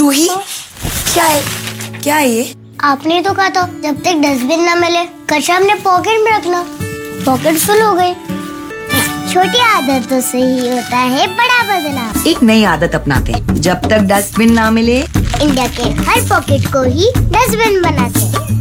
जूही, क्या है ये? आपने तो कहा था जब तक डस्टबिन ना मिले कचरा अपने पॉकेट में रखना। पॉकेट फुल हो गई। छोटी आदतों से ही होता है बड़ा बदलाव। एक नई आदत अपनाते हैं, जब तक डस्टबिन ना मिले इंडिया के हर पॉकेट को ही डस्टबिन बनाते हैं।